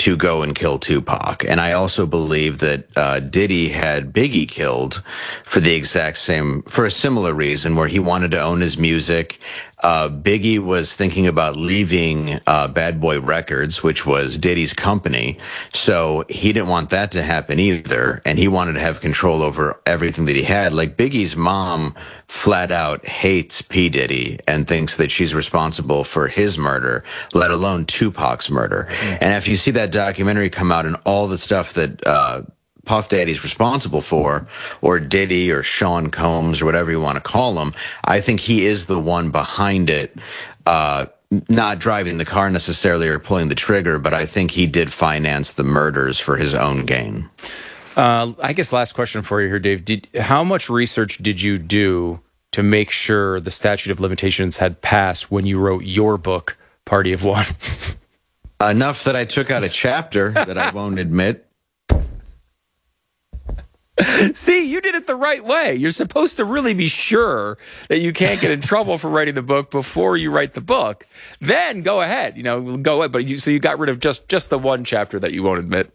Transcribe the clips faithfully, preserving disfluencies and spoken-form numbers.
to go and kill Tupac. And I also believe that uh, Diddy had Biggie killed for the exact same, for a similar reason, where he wanted to own his music. Uh, Biggie was thinking about leaving uh, Bad Boy Records, which was Diddy's company. So he didn't want that to happen either. And he wanted to have control over everything that he had. Like Biggie's mom flat out hates P. Diddy and thinks that she's responsible for his murder, let alone Tupac's murder. Mm. And if you see that documentary come out and all the stuff that uh, Puff Daddy's responsible for, or Diddy or Sean Combs or whatever you want to call him, I think he is the one behind it, uh, not driving the car necessarily or pulling the trigger, but I think he did finance the murders for his own gain. Uh, I guess last question for you here, Dave. Did, how much research did you do to make sure the statute of limitations had passed when you wrote your book, Party of One? Enough that I took out a chapter that I won't admit. See, you did it the right way. You're supposed to really be sure that you can't get in trouble for writing the book before you write the book. Then go ahead, you know, go ahead. But you, so you got rid of just, just the one chapter that you won't admit.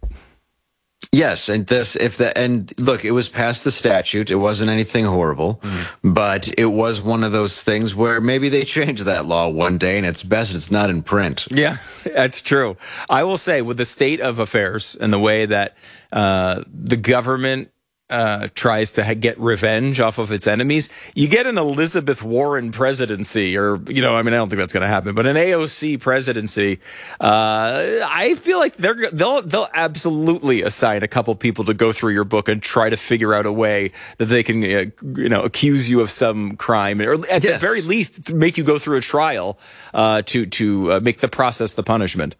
Yes, and this if the and look, it was past the statute. It wasn't anything horrible, mm. but it was one of those things where maybe they changed that law one day, and it's best it's not in print. Yeah, that's true. I will say, with the state of affairs and the way that uh, the government Uh, tries to ha- get revenge off of its enemies, you get an Elizabeth Warren presidency, or, you know, I mean, I don't think that's going to happen, but an A O C presidency. Uh, I feel like they're, they'll, they'll absolutely assign a couple people to go through your book and try to figure out a way that they can, uh, you know, accuse you of some crime, or at yes. the very least make you go through a trial, uh, to, to uh, make the process the punishment.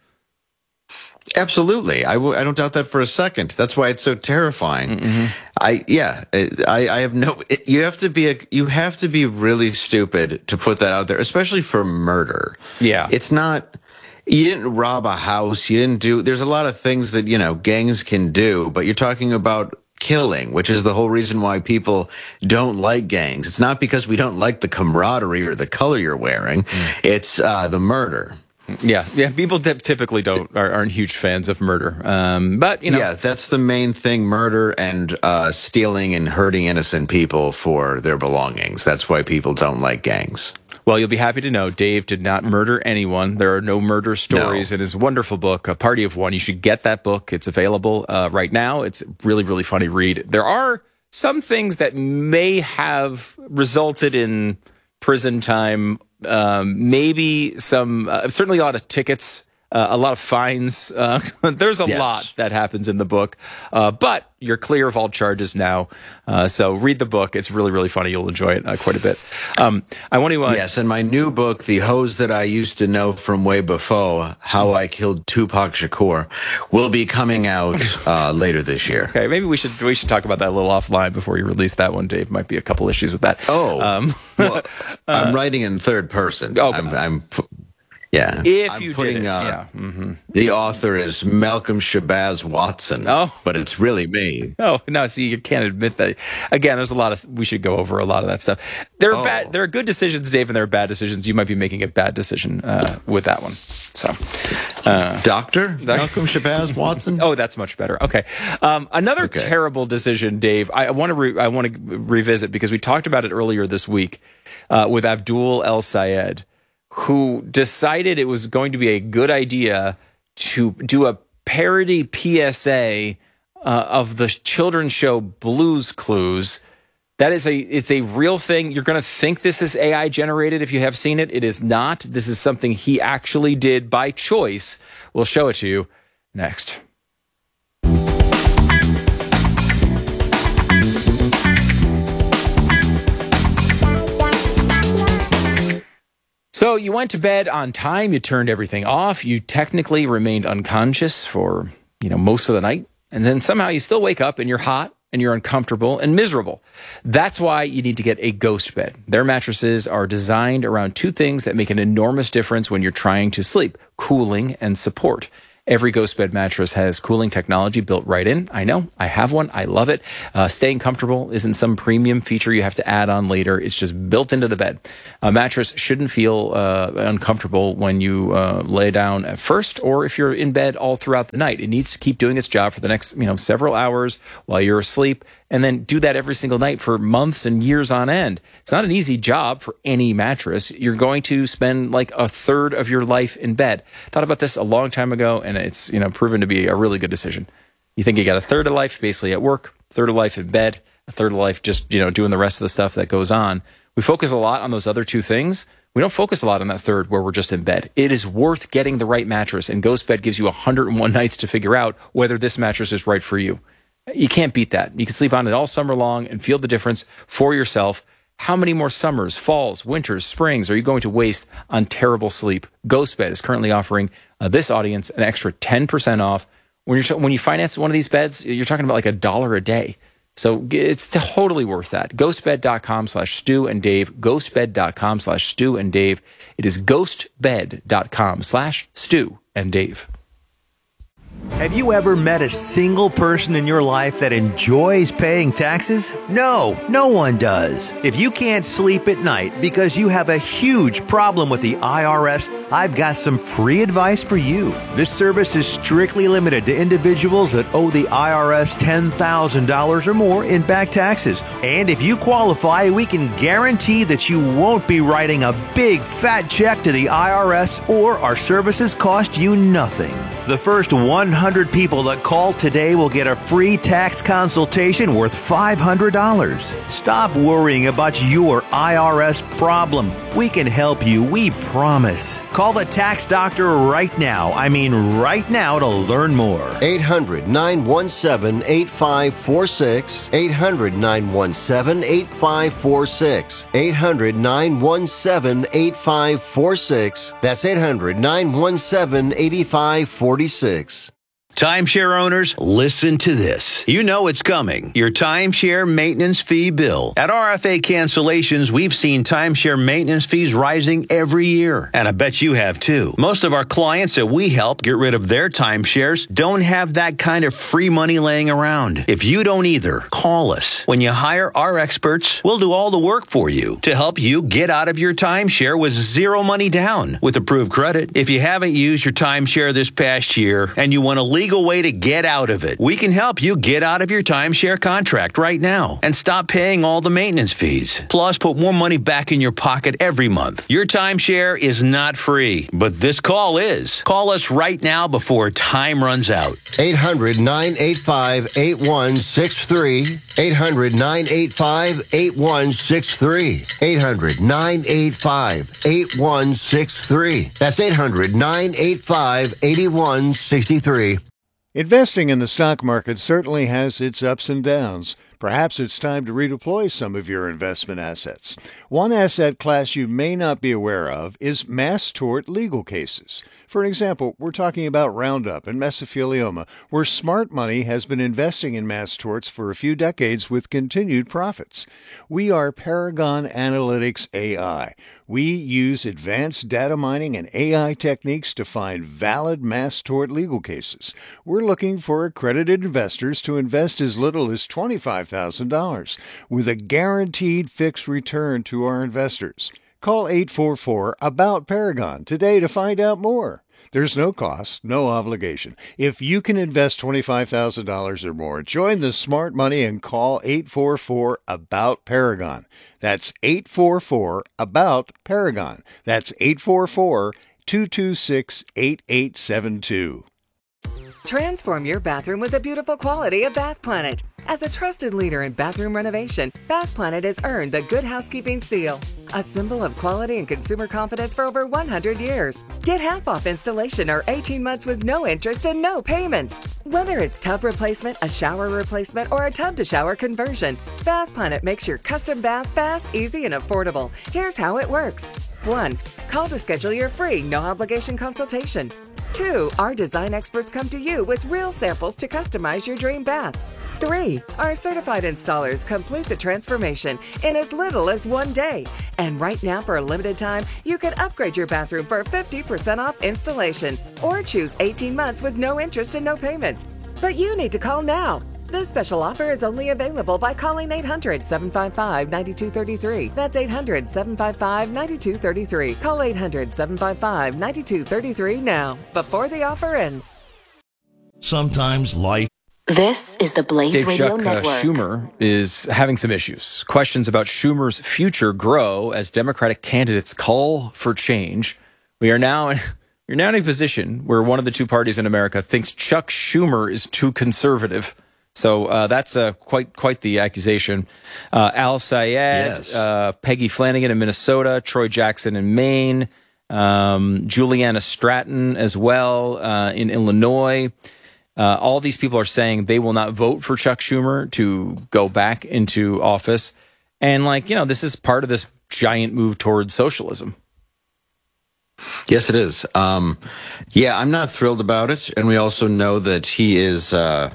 Absolutely. I, w- I don't doubt that for a second. That's why it's so terrifying. Mm-hmm. I, yeah, I, I have no, it, you have to be, a, you have to be really stupid to put that out there, especially for murder. Yeah. It's not, you didn't rob a house. You didn't do, there's a lot of things that, you know, gangs can do, but you're talking about killing, which is the whole reason why people don't like gangs. It's not because we don't like the camaraderie or the color you're wearing. Mm. It's, uh, the murder. Yeah, yeah. People t- typically don't are, aren't huge fans of murder, um, but you know, yeah, that's the main thing: murder and uh, stealing and hurting innocent people for their belongings. That's why people don't like gangs. Well, you'll be happy to know Dave did not murder anyone. There are no murder stories no. in his wonderful book, A Party of One. You should get that book. It's available uh, right now. It's a really, really funny read. There are some things that may have resulted in prison time. Um, maybe some, uh, certainly a lot of tickets, uh, a lot of fines. Uh, there's a yes. lot that happens in the book, uh, but you're clear of all charges now. Uh, so read the book. It's really, really funny. You'll enjoy it uh, quite a bit. Um, I want to... Uh, yes, and my new book, The Hose That I Used to Know from Way Before, How I Killed Tupac Shakur, will be coming out uh, later this year. Okay, maybe we should we should talk about that a little offline before you release that one, Dave. Might be a couple issues with that. Oh, um, well, I'm writing in third person. Oh, I'm... I'm Yeah. If I'm you putting, did it. uh, yeah. Mm-hmm. The author is Malcolm Shabazz Watson. Oh. But it's really me. Oh, no, see, you can't admit that. Again, there's a lot of, we should go over a lot of that stuff. There are oh. bad, there are good decisions, Dave, and there are bad decisions. You might be making a bad decision uh, with that one. So, uh, Doctor Malcolm Shabazz Watson? Oh, that's much better. Okay. Um, another okay. terrible decision, Dave, I want to re- I want to revisit because we talked about it earlier this week uh, with Abdul El Sayed, who decided it was going to be a good idea to do a parody P S A uh, of the children's show Blue's Clues. That is a, it's a real thing. You're going to think this is A I generated if you have seen it. It is not. This is something he actually did by choice. We'll show it to you next. So you went to bed on time, you turned everything off, you technically remained unconscious for, you know, most of the night, and then somehow you still wake up and you're hot and you're uncomfortable and miserable. That's why you need to get a ghost bed. Their mattresses are designed around two things that make an enormous difference when you're trying to sleep: cooling and support. Every Ghost Bed mattress has cooling technology built right in. I know. I have one. I love it. Uh, staying comfortable isn't some premium feature you have to add on later. It's just built into the bed. A mattress shouldn't feel uh, uncomfortable when you uh, lay down at first, or if you're in bed all throughout the night. It needs to keep doing its job for the next, you know, several hours while you're asleep, and then do that every single night for months and years on end. It's not an easy job for any mattress. You're going to spend like a third of your life in bed. Thought about this a long time ago, and it's, you know, proven to be a really good decision. You think you got a third of life basically at work, a third of life in bed, a third of life just, you know, doing the rest of the stuff that goes on. We focus a lot on those other two things. We don't focus a lot on that third where we're just in bed. It is worth getting the right mattress, and Ghost Bed gives you one hundred one nights to figure out whether this mattress is right for you. You can't beat that. You can sleep on it all summer long and feel the difference for yourself. How many more summers, falls, winters, springs are you going to waste on terrible sleep? Ghost Bed is currently offering uh, this audience an extra ten percent off. When you're when you finance one of these beds, you're talking about like a dollar a day. So it's totally worth that. Ghostbed.com slash Stu and Dave. Ghostbed.com slash Stu and Dave. It is ghostbed.com slash Stu and Dave. Have you ever met a single person in your life that enjoys paying taxes? No, no one does. If you can't sleep at night because you have a huge problem with the I R S, I've got some free advice for you. This service is strictly limited to individuals that owe the I R S ten thousand dollars or more in back taxes. And if you qualify, we can guarantee that you won't be writing a big fat check to the I R S, or our services cost you nothing. The first one hundred people that call today will get a free tax consultation worth five hundred dollars. Stop worrying about your I R S problem. We can help you, we promise. Call the tax doctor right now. I mean right now to learn more. eight hundred, nine one seven, eight five four six. eight hundred, nine one seven, eight five four six. eight hundred, nine one seven, eight five four six. That's eight hundred, nine one seven, eight five four six. Timeshare owners, listen to this. You know it's coming. Your timeshare maintenance fee bill. At R F A Cancellations, we've seen timeshare maintenance fees rising every year. And I bet you have too. Most of our clients that we help get rid of their timeshares don't have that kind of free money laying around. If you don't either, call us. When you hire our experts, we'll do all the work for you to help you get out of your timeshare with zero money down with approved credit. If you haven't used your timeshare this past year and you want to leave legal way to get out of it, we can help you get out of your timeshare contract right now and stop paying all the maintenance fees. Plus, put more money back in your pocket every month. Your timeshare is not free, but this call is. Call us right now before time runs out. eight hundred, nine eight five, eight one six three. eight hundred, nine eight five, eight one six three. eight hundred, nine eight five, eight one six three. That's eight hundred, nine eight five, eight one six three. Investing in the stock market certainly has its ups and downs. Perhaps it's time to redeploy some of your investment assets. One asset class you may not be aware of is mass tort legal cases. For example, we're talking about Roundup and mesothelioma, where smart money has been investing in mass torts for a few decades with continued profits. We are Paragon Analytics A I. We use advanced data mining and A I techniques to find valid mass tort legal cases. We're looking for accredited investors to invest as little as twenty-five thousand dollars with a guaranteed fixed return to our investors. Call eight four four, A B O U T, Paragon today to find out more. There's no cost, no obligation. If you can invest twenty-five thousand dollars or more, join the smart money and call eight four four, A B O U T, Paragon. That's eight four four, A B O U T, Paragon. That's eight four four, two two six, eight eight seven two. Transform your bathroom with the beautiful quality of Bath Planet. As a trusted leader in bathroom renovation, Bath Planet has earned the Good Housekeeping seal, a symbol of quality and consumer confidence for over one hundred years. Get half off installation or eighteen months with no interest and no payments. Whether it's tub replacement, a shower replacement, or a tub-to-shower conversion, Bath Planet makes your custom bath fast, easy, and affordable. Here's how it works. one. Call to schedule your free, no-obligation consultation. Two, our design experts come to you with real samples to customize your dream bath. Three, our certified installers complete the transformation in as little as one day. And right now, for a limited time, you can upgrade your bathroom for fifty percent off installation or choose eighteen months with no interest and no payments. But you need to call now. This special offer is only available by calling eight hundred, seven five five, nine two three three. That's eight hundred, seven five five, nine two three three. Call eight hundred, seven five five, nine two three three now, before the offer ends. Sometimes life. This is the Blaze Dave Radio Schuck, uh, Network. Schumer is having some issues. Questions about Schumer's future grow as Democratic candidates call for change. We are now in, we're now in a position where one of the two parties in America thinks Chuck Schumer is too conservative. So uh, that's uh, quite quite the accusation. Uh, Al Sayed, Yes. uh, Peggy Flanagan in Minnesota, Troy Jackson in Maine, um, Juliana Stratton as well uh, in Illinois. Uh, all these people are saying they will not vote for Chuck Schumer to go back into office. And, like, you know, this is part of this giant move towards socialism. Yes, it is. Um, yeah, I'm not thrilled about it. And we also know that he is, uh,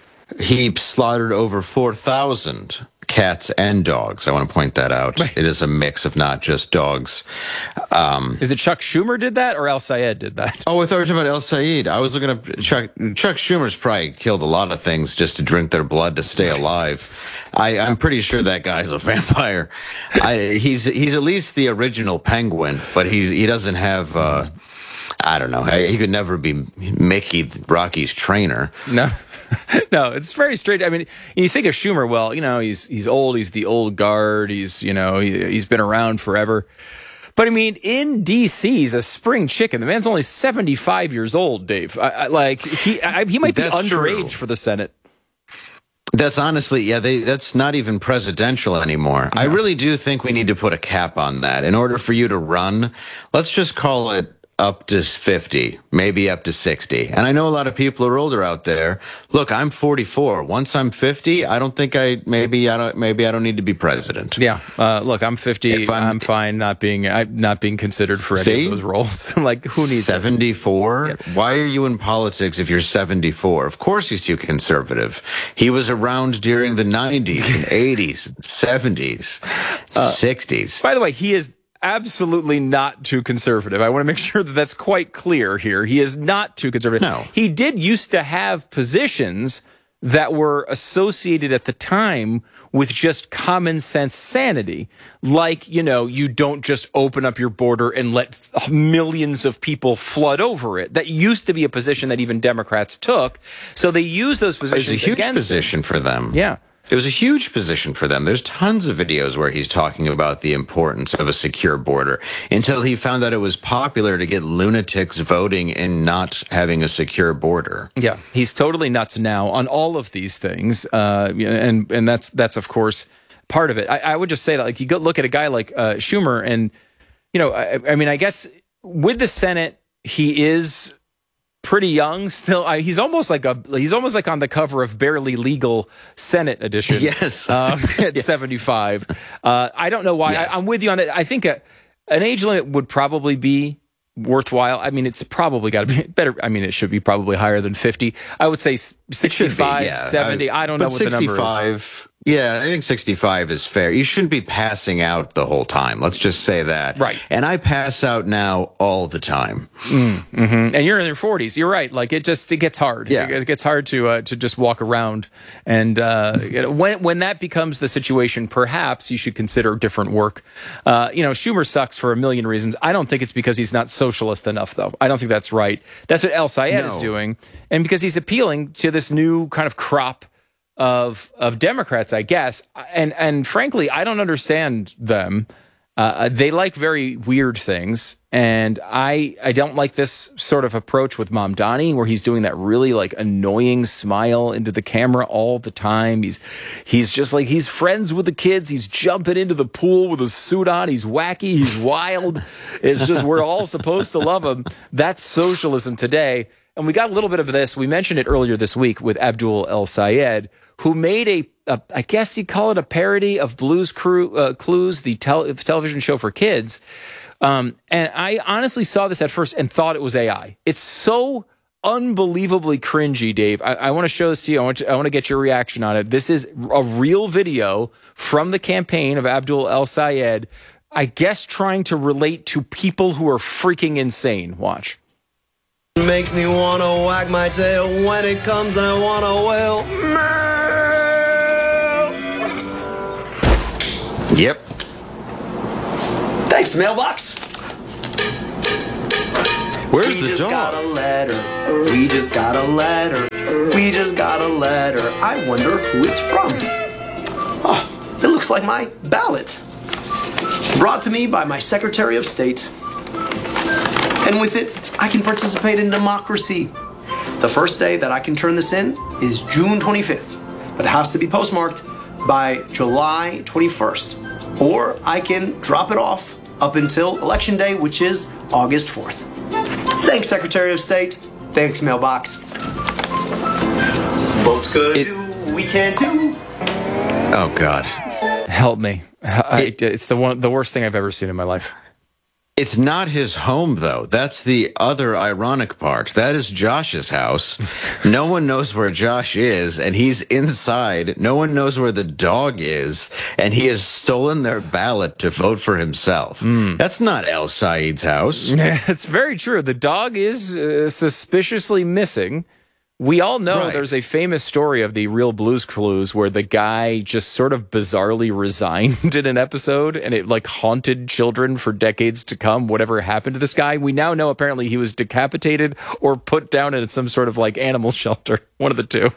he slaughtered over four thousand cats and dogs. I want to point that out. It is a mix of not just dogs. Um, Is it Chuck Schumer did that or Al Sayed did that? oh, I thought you were talking about El Sayed. I was looking up Chuck. Chuck Schumer's probably killed a lot of things just to drink their blood to stay alive. I, I'm pretty sure that guy's a vampire. I, he's he's at least the original Penguin, but he he doesn't have. Uh, I don't know. He could never be Mickey, Rocky's trainer. No, no, it's very straight. I mean, you think of Schumer, well, you know, he's he's old. He's the old guard. He's, you know, he, he's been around forever. But I mean, in D C, he's a spring chicken. The man's only seventy-five years old, Dave. I, I, like he I, he might be That's underage true. for the Senate. That's honestly, yeah, they, that's not even presidential anymore. I really do think we need to put a cap on that. In order for you to run, let's just call it up to fifty, maybe up to sixty. And I know a lot of people are older out there. Look, I'm forty-four. Once I'm fifty, I don't think I, maybe I don't, maybe I don't need to be president. Yeah. Uh, look, I'm fifty. If I'm, I'm- fine not being I'm not being considered for any See? of those roles. Like, who needs it? seventy-four? Why are you in politics if you're seventy-four? Of course he's too conservative. He was around during the nineties and eighties, and seventies, sixties. By the way, he is absolutely not too conservative. I want to make sure that that's quite clear here. He is not too conservative. No. He did used to have positions that were associated at the time with just common sense sanity. Like, you know, you don't just open up your border and let millions of people flood over it. That used to be a position that even Democrats took. So they use those It was positions a huge against position for them. Yeah. It was a huge position for them. There's tons of videos where he's talking about the importance of a secure border until he found out it was popular to get lunatics voting and not having a secure border. Yeah, he's totally nuts now on all of these things, uh, and and that's that's of course part of it. I, I would just say that, like, you go look at a guy like uh, Schumer, and you know, I, I mean, I guess with the Senate, he is pretty young still. I, he's almost like a he's almost like on the cover of Barely Legal Senate edition. Yes, um, at Yes. seventy-five. Uh, I don't know why. Yes. I, I'm with you on that. I think a, an age limit would probably be worthwhile. I mean, it's probably got to be better. I mean, it should be probably higher than fifty. I would say It should be, sixty-five, yeah. seventy. I, don't know but what the number is. sixty-five, yeah, I think sixty-five is fair. You shouldn't be passing out the whole time. Let's just say that. Right. And I pass out now all the time. Mm-hmm. And you're in your forties. You're right. Like, it just it gets hard. Yeah. It gets hard to uh, to just walk around. And uh, you know, when when that becomes the situation, perhaps you should consider different work. Uh, you know, Schumer sucks for a million reasons. I don't think it's because he's not socialist enough, though. I don't think that's right. That's what El Sayed No. is doing, and because he's appealing to this new kind of crop of of Democrats, I guess. And and frankly, I don't understand them. Uh, they like very weird things, and I I don't like this sort of approach with Mamdani, where he's doing that really like annoying smile into the camera all the time. He's he's just like he's friends with the kids. He's jumping into the pool with a suit on. He's wacky. He's wild. It's just we're all supposed to love him. That's socialism today. And we got a little bit of this. We mentioned it earlier this week with Abdul El Sayed, who made a a, I guess you call it a parody of Blue's Crew, uh, Clues, the tel- television show for kids. Um, and I honestly saw this at first and thought it was A I. It's so unbelievably cringy, Dave. I, I want to show this to you. I want to, I want to get your reaction on it. This is a real video from the campaign of Abdul El Sayed, I guess trying to relate to people who are freaking insane. Watch. Make me want to wag my tail. When it comes, I want to wail. Yep. Thanks, mailbox. Where's we the just dog? got a letter. We just got a letter. We just got a letter. I wonder who it's from. Oh, it looks like my ballot. Brought to me by my Secretary of State. And with it, I can participate in democracy. The first day that I can turn this in is June twenty-fifth, but it has to be postmarked by July twenty-first. Or I can drop it off up until Election Day, which is August fourth. Thanks, Secretary of State. Thanks, mailbox. Votes could It- do, we can't do. Oh, God. Help me. I, it's the one, the worst thing I've ever seen in my life. It's not his home, though. That's the other ironic part. That is Josh's house. No one knows where Josh is, and he's inside. No one knows where the dog is, and he has stolen their ballot to vote for himself. Mm. That's not El Sayed's house. It's very true. The dog is uh, suspiciously missing. We all know Right. there's a famous story of the real Blues Clues where the guy just sort of bizarrely resigned in an episode and it like haunted children for decades to come, whatever happened to this guy. We now know apparently he was decapitated or put down in some sort of like animal shelter, one of the two.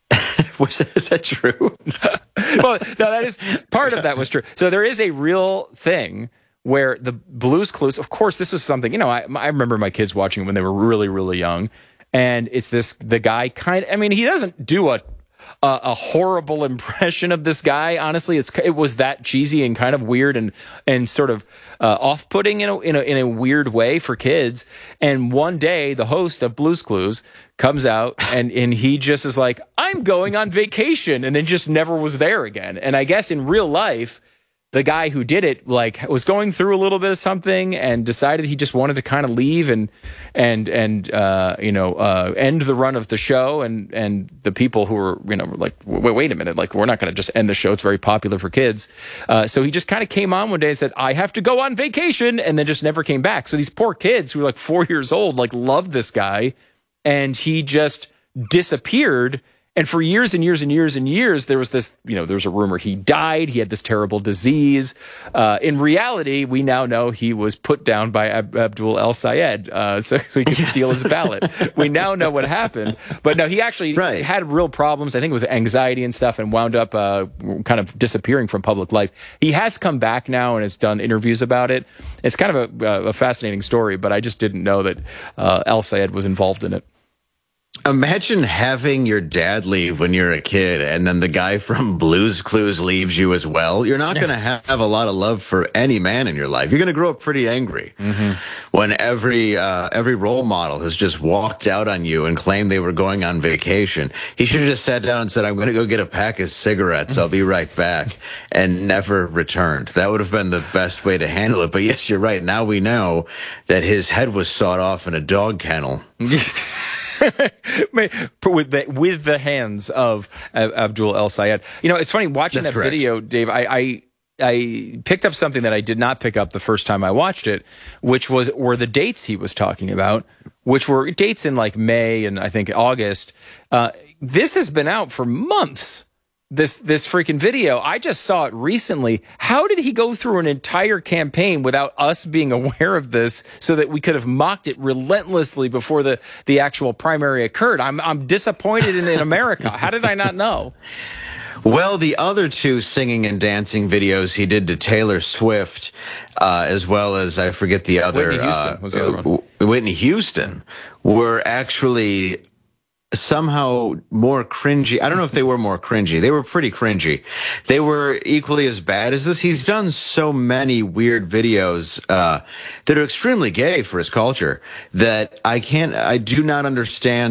Was that, is that true? Well, no, that is part of that was true. So there is a real thing where the Blues Clues, of course, this was something, you know, I, I remember my kids watching it when they were really, really young. And it's this, the guy kind of, I mean, he doesn't do a, a, a horrible impression of this guy. Honestly, it's, it was that cheesy and kind of weird and, and sort of uh, off-putting in a, in a, in a weird way for kids. And one day the host of Blues Clues comes out and, and he just is like, I'm going on vacation, and then just never was there again. And I guess in real life, the guy who did it like was going through a little bit of something and decided he just wanted to kind of leave and and and uh, you know uh, end the run of the show, and and the people who were you know were like wait, wait a minute, like we're not going to just end the show, it's very popular for kids, uh, so he just kind of came on one day and said I have to go on vacation, and then just never came back. So these poor kids who were like four years old like loved this guy, and he just disappeared. And for years and years and years and years, there was this, you know, there was a rumor he died. He had this terrible disease. Uh, in reality, we now know he was put down by Ab- Abdul El Sayed uh, so, so he could yes. steal his ballot. We now know what happened. But no, he actually right. had real problems, I think, with anxiety and stuff, and wound up uh, kind of disappearing from public life. He has come back now and has done interviews about it. It's kind of a, a fascinating story, but I just didn't know that uh, El Sayed was involved in it. Imagine having your dad leave when you're a kid, and then the guy from Blues Clues leaves you as well. You're not going to have a lot of love for any man in your life. You're going to grow up pretty angry mm-hmm. when every uh, every role model has just walked out on you and claimed they were going on vacation. He should have just sat down and said, I'm going to go get a pack of cigarettes. I'll be right back, and never returned. That would have been the best way to handle it. But yes, you're right. Now we know that his head was sawed off in a dog kennel. with the with the hands of uh, Abdul El Sayed. You know, it's funny watching That's that correct. video, Dave. I, I I picked up something that I did not pick up the first time I watched it, which was were the dates he was talking about, which were dates in like May and I think August. Uh, this has been out for months. This this freaking video. I just saw it recently. How did he go through an entire campaign without us being aware of this so that we could have mocked it relentlessly before the, the actual primary occurred? I'm I'm disappointed in, in America. How did I not know? Well, the other two singing and dancing videos he did to Taylor Swift, uh, as well as, I forget the other. Whitney Houston uh, was the other one. Whitney Houston were actually somehow more cringy. I don't know if they were more cringy. They were pretty cringy. They were equally as bad as this. He's done so many weird videos uh, that are extremely gay for his culture that I can't, I do not understand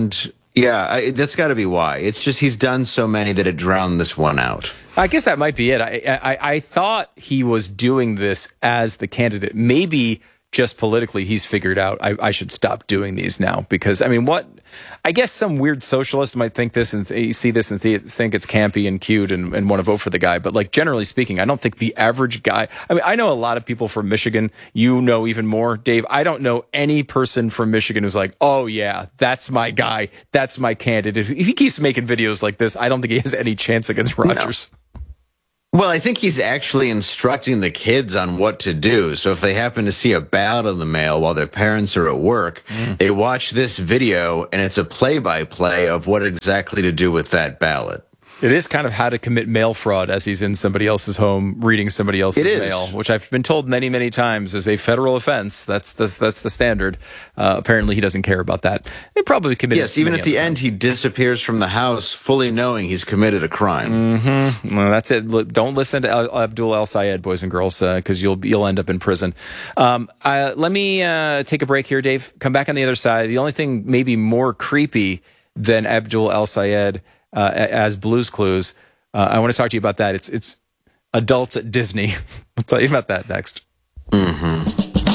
Yeah, I, that's got to be why. It's just he's done so many that it drowned this one out. I guess that might be it. I, I I thought he was doing this as the candidate. Maybe just politically he's figured out I, I should stop doing these now because, I mean, what? I guess some weird socialist might think this and th- see this and th- think it's campy and cute and, and want to vote for the guy. But like generally speaking, I don't think the average guy. I mean, I know a lot of people from Michigan. You know even more, Dave. I don't know any person from Michigan who's like, oh yeah, that's my guy. That's my candidate. If he keeps making videos like this, I don't think he has any chance against Rogers. No. Well, I think he's actually instructing the kids on what to do. So if they happen to see a ballot in the mail while their parents are at work, mm. they watch this video and it's a play-by-play of what exactly to do with that ballot. It is kind of how to commit mail fraud as he's in somebody else's home reading somebody else's mail, which I've been told many, many times is a federal offense. That's the, that's the standard. Uh, apparently, he doesn't care about that. They probably committed. Yes, even at the end, he disappears from the house, fully knowing he's committed a crime. Mm-hmm. Well, that's it. Don't listen to Abdul El Sayed, boys and girls, because uh, you'll you'll end up in prison. Um, uh, let me uh, take a break here, Dave. Come back on the other side. The only thing maybe more creepy than Abdul El Sayed. Uh, as Blue's Clues. Uh, I want to talk to you about that. It's it's adults at Disney. I'll tell you about that next. Mm-hmm.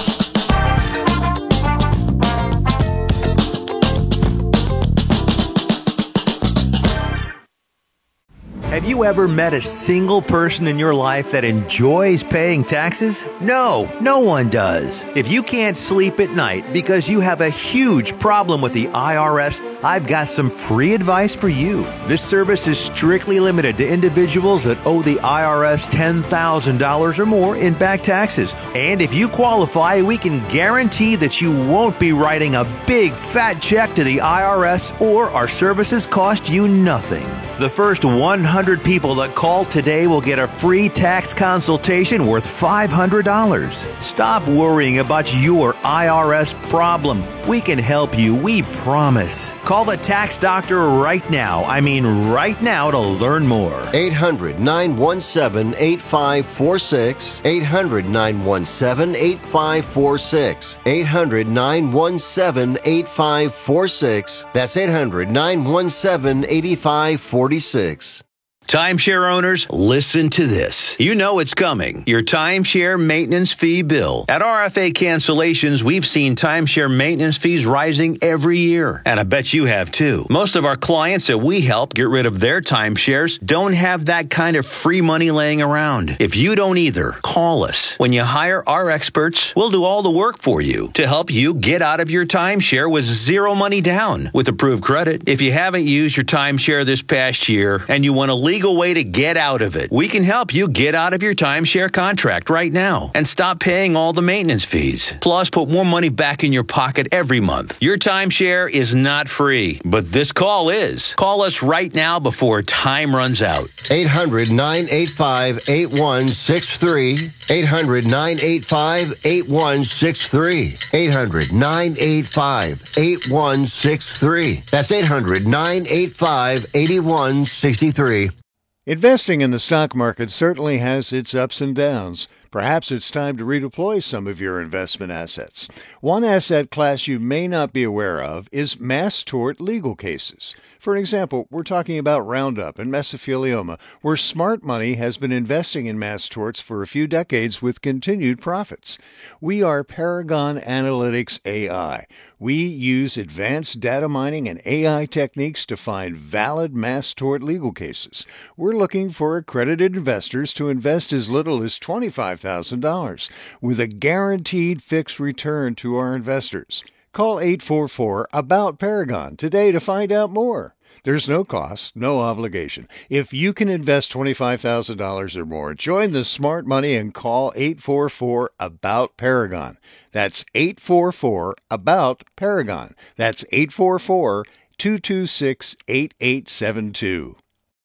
Have you ever met a single person in your life that enjoys paying taxes? No, no one does. If you can't sleep at night because you have a huge problem with the I R S, I've got some free advice for you. This service is strictly limited to individuals that owe the I R S ten thousand dollars or more in back taxes. And if you qualify, we can guarantee that you won't be writing a big fat check to the I R S or our services cost you nothing. The first one hundred people that call today will get a free tax consultation worth five hundred dollars. Stop worrying about your I R S problem. We can help you, we promise. Call the tax doctor right now. I mean right now to learn more. eight hundred, nine one seven, eight five four six. eight hundred, nine one seven, eight five four six. eight hundred, nine one seven, eight five four six. That's eight hundred, nine one seven, eight five four six. Timeshare owners, listen to this. You know it's coming. Your timeshare maintenance fee bill. At R F A Cancellations, we've seen timeshare maintenance fees rising every year. And I bet you have too. Most of our clients that we help get rid of their timeshares don't have that kind of free money laying around. If you don't either, call us. When you hire our experts, we'll do all the work for you to help you get out of your timeshare with zero money down with approved credit. If you haven't used your timeshare this past year and you want to leave legal way to get out of it. We can help you get out of your timeshare contract right now and stop paying all the maintenance fees. Plus, put more money back in your pocket every month. Your timeshare is not free, but this call is. Call us right now before time runs out. eight hundred, nine eight five, eight one six three. eight hundred, nine eight five, eight one six three. eight hundred, nine eight five, eight one six three. That's eight hundred, nine eight five, eight one six three. Investing in the stock market certainly has its ups and downs. Perhaps it's time to redeploy some of your investment assets. One asset class you may not be aware of is mass tort legal cases. For example, we're talking about Roundup and mesothelioma, where smart money has been investing in mass torts for a few decades with continued profits. We are Paragon Analytics A I. We use advanced data mining and A I techniques to find valid mass tort legal cases. We're looking for accredited investors to invest as little as twenty-five thousand dollars with a guaranteed fixed return to our investors. Call eight four four, ABOUT Paragon today to find out more. There's no cost, no obligation. If you can invest twenty-five thousand dollars or more, join the smart money and call eight four four, ABOUT Paragon. That's eight four four, ABOUT Paragon. That's eight four four, two two six, eight eight seven two.